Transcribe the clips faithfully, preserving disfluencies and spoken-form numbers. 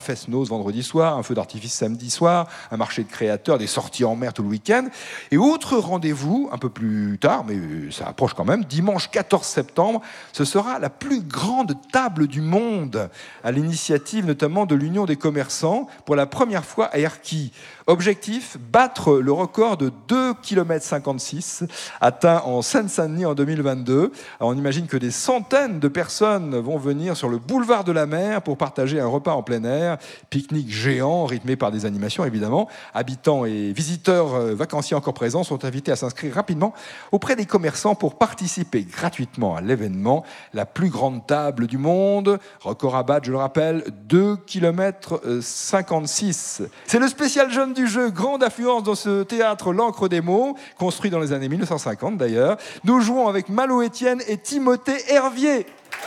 Fest-Noz vendredi soir, un feu d'artifice samedi soir, un marché de créateurs, des sorties en mer tout le week-end. Et autre rendez-vous, un peu plus tard, mais ça approche quand même, dimanche quatorze septembre, ce sera la plus grande table du monde, à l'initiative notamment de l'Union des commerçants, pour la première fois à Erquy. Objectif, battre le record de deux virgule cinquante-six kilomètres atteint en Seine-Saint-Denis en deux mille vingt-deux. Alors on imagine que des centaines de personnes vont venir sur le boulevard de la mer pour partager un repas en plein air, pique-nique géant rythmé par des animations évidemment. Habitants et visiteurs vacanciers encore présents sont invités à s'inscrire rapidement auprès des commerçants pour participer gratuitement à l'événement. La plus grande table du monde, record à battre, je le rappelle, deux virgule cinquante-six kilomètres. C'est le spécial jeune du jeu, grande affluence dans ce théâtre L'Ancre des mots, construit dans les années mille neuf cent cinquante d'ailleurs. Nous jouons avec Malo Etienne et Timothée Hervier.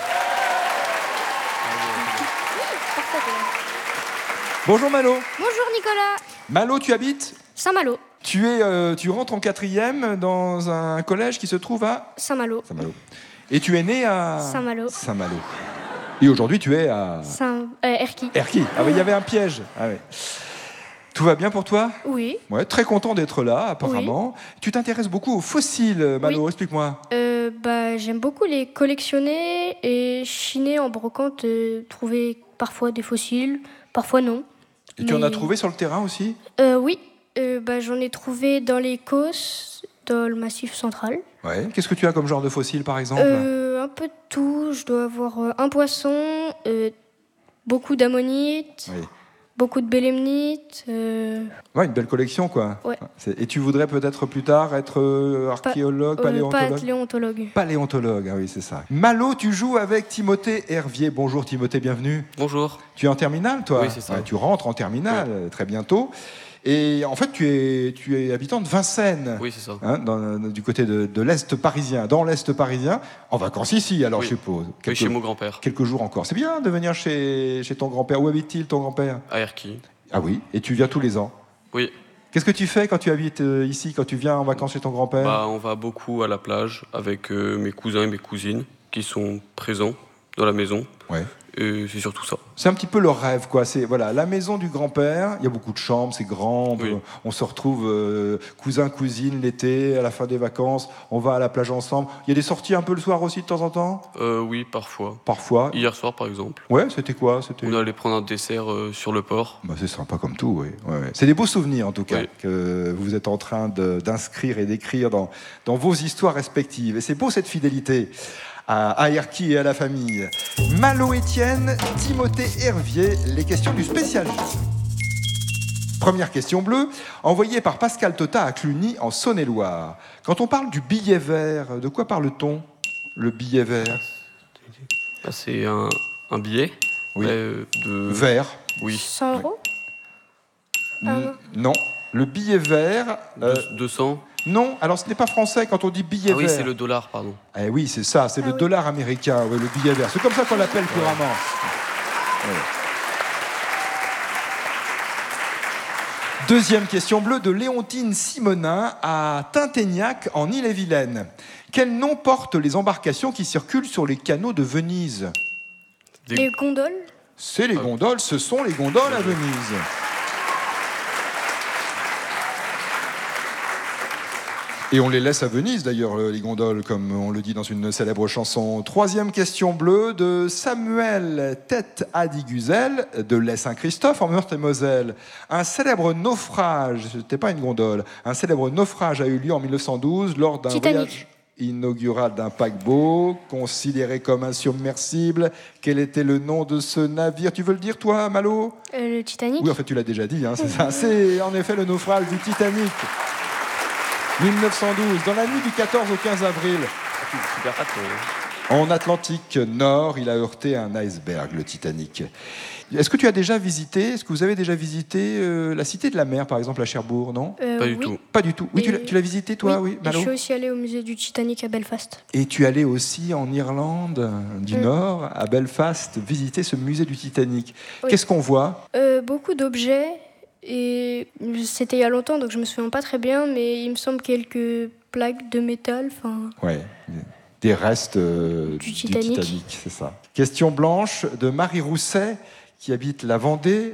Bonjour Malo. Bonjour Nicolas. Malo, tu habites Saint-Malo. Tu, es, euh, tu rentres en quatrième dans un collège qui se trouve à Saint-Malo. Saint-Malo. Et tu es né à Saint-Malo. Saint-Malo. Et aujourd'hui tu es à Saint... Euh, Erquy. Erquy. Ah oui, il y avait un piège. Ah oui. Tout va bien pour toi ? Oui. Ouais, très content d'être là, apparemment. Oui. Tu t'intéresses beaucoup aux fossiles, Malo, oui. Explique-moi. Euh, bah, j'aime beaucoup les collectionner et chiner en brocante, euh, trouver parfois des fossiles, parfois non. Et Mais... tu en as trouvé sur le terrain aussi ? euh, Oui, euh, bah, j'en ai trouvé dans les Causses, dans le Massif central. Ouais. Qu'est-ce que tu as comme genre de fossiles, par exemple ? euh, Un peu de tout. Je dois avoir euh, un poisson, euh, beaucoup d'ammonites. Oui. Beaucoup de bélémnites. Euh... Ouais, une belle collection, quoi. Ouais. Et tu voudrais peut-être plus tard être euh, archéologue, pa- paléontologue euh, Paléontologue. Paléontologue, ah oui, c'est ça. Malo, tu joues avec Timothée Hervier. Bonjour Timothée, bienvenue. Bonjour. Tu es en terminale, toi ? Oui, c'est ça. Ouais, tu rentres en terminale oui. très bientôt. Et en fait, tu es, tu es habitant de Vincennes. Oui, c'est ça. Hein, dans, du côté de, de l'Est parisien, dans l'Est parisien, en vacances ici, alors oui. je suppose. Quelques, oui, chez mon grand-père. Quelques jours encore. C'est bien de venir chez, chez ton grand-père. Où habite-t-il, ton grand-père ? À Erquy. Ah oui, et tu viens tous les ans ? Oui. Qu'est-ce que tu fais quand tu habites euh, ici, quand tu viens en vacances chez ton grand-père ? Bah, on va beaucoup à la plage avec euh, mes cousins et mes cousines qui sont présents dans la maison. Ouais. Et c'est surtout ça. C'est un petit peu leur rêve, quoi. C'est voilà, la maison du grand-père. Il y a beaucoup de chambres, c'est grand. On, oui. peut, on se retrouve euh, cousins, cousines l'été, à la fin des vacances. On va à la plage ensemble. Il y a des sorties un peu le soir aussi de temps en temps ? euh, Oui, parfois. Parfois. Hier soir, par exemple. Ouais, c'était quoi ? C'était... On est allé prendre un dessert euh, sur le port. Bah, c'est sympa comme tout, oui. Ouais, ouais. C'est des beaux souvenirs, en tout cas, oui. que vous êtes en train de, d'inscrire et d'écrire dans, dans vos histoires respectives. Et c'est beau cette fidélité à Erquy et à la famille. Malo Etienne, Timothée Hervier, les questions du spécial. Première question bleue, envoyée par Pascal Tota à Cluny, en Saône-et-Loire. Quand on parle du billet vert, de quoi parle-t-on, le billet vert ? ah, C'est un, un billet oui. euh, de... Vert. Oui. cent euros ? oui. ah, Non, le billet vert... Euh... deux cents ? Non, alors ce n'est pas français quand on dit billet ah, vert. oui, c'est le dollar, pardon. Eh oui, c'est ça, c'est ah, le oui. dollar américain, oui, le billet vert. C'est comme ça qu'on l'appelle couramment. Ouais. Deuxième question bleue de Léontine Simonin à Tinténiac, en Ille-et-Vilaine. Quel nom portent les embarcations qui circulent sur les canaux de Venise ? Des... Les gondoles ? C'est les gondoles, ce sont les gondoles à Venise. Et on les laisse à Venise, d'ailleurs, les gondoles, comme on le dit dans une célèbre chanson. Troisième question bleue de Samuel Tête Adiguzel, de Lay-Saint-Christophe, en Meurthe-et-Moselle. Un célèbre naufrage, ce n'était pas une gondole, un célèbre naufrage a eu lieu en mille neuf cent douze lors d'un Titanic. voyage inaugural d'un paquebot, considéré comme insubmersible. Quel était le nom de ce navire ? Tu veux le dire, toi, Malo ? euh, Le Titanic. Oui, en fait, tu l'as déjà dit, hein, c'est ça. C'est en effet le naufrage du Titanic. mille neuf cent douze, dans la nuit du quatorze au quinze avril. En Atlantique Nord, il a heurté un iceberg, le Titanic. Est-ce que tu as déjà visité, est-ce que vous avez déjà visité euh, la Cité de la Mer, par exemple, à Cherbourg, non ? euh, Pas du oui. tout. Pas du tout. Oui, Et... tu, l'as, tu l'as visité, toi, oui, oui Malo ? Je suis aussi allée au musée du Titanic à Belfast. Et tu es allé aussi en Irlande du mmh. Nord, à Belfast, visiter ce musée du Titanic. Oui. Qu'est-ce qu'on voit ? euh, Beaucoup d'objets. Et c'était il y a longtemps, donc je me souviens pas très bien, mais il me semble quelques plaques de métal. Fin... Ouais, des restes euh, du Titanic, du Titanic, c'est ça. Question blanche de Marie Rousset, qui habite la Vendée.